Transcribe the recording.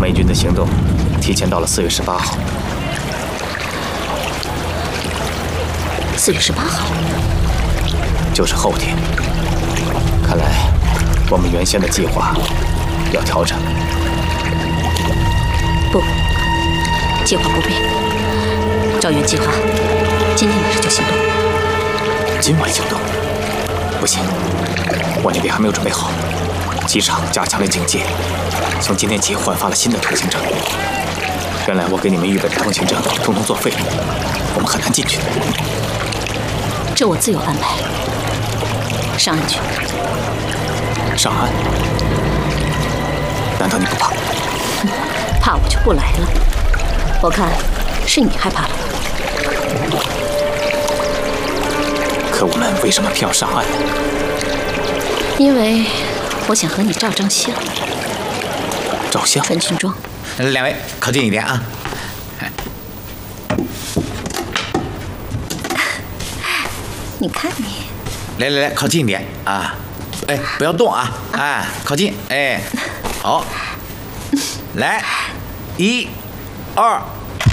美军的行动提前到了4月18号。 4月18号， 就是后天。看来我们原先的计划要调整。 不，计划不变，照原计划，今天晚上就行动。 今晚行动？不行，我那边还没有准备好。机场加强了警戒，从今天起换发了新的通行证。原来我给你们预备的通行证统统作废了，我们很难进去的。 这我自有安排。上岸去。 上岸？难道你不怕？ 怕我就不来了。我看是你害怕了。 可我们为什么偏要上岸呢？ 因为我想和你照张相。 照相？ 穿军装。 两位靠近一点啊！ 你看你。 来，靠近一点啊！哎，不要动啊！哎，靠近，哎，好，来，1、2、